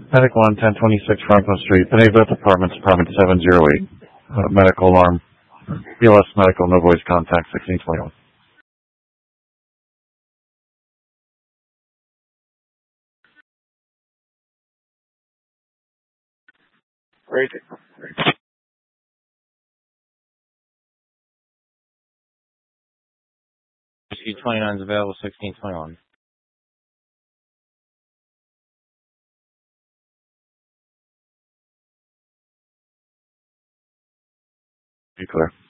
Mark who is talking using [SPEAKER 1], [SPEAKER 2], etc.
[SPEAKER 1] Medic 1, 1026 Franklin Street, Beneva Apartments, Apartment 708. Medical alarm. BLS Medical, no voice contact, 1621.
[SPEAKER 2] Great. 29 is available, 1621.
[SPEAKER 1] Be clear.